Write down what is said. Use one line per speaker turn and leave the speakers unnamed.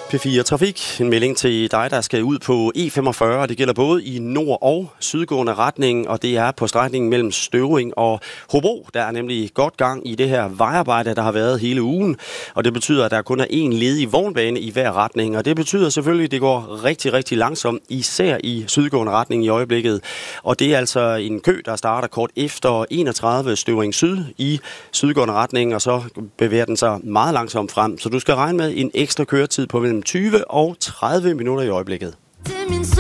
P4 Trafik. En melding til dig, der skal ud på E45. Det gælder både i nord- og sydgående retning, og det er på strækningen mellem Støvring og Hobro. Der er nemlig godt gang i det her vejarbejde, der har været hele ugen, og det betyder, at der kun er én ledig vognbane i hver retning, og det betyder selvfølgelig, at det går rigtig, rigtig langsomt, især i sydgående retning i øjeblikket. Og det er altså en kø, der starter kort efter 31 Støvring Syd i sydgående retning, og så bevæger den sig meget langsomt frem. Så du skal regne med en ekstra køretid på mellem 20 og 30 minutter i øjeblikket.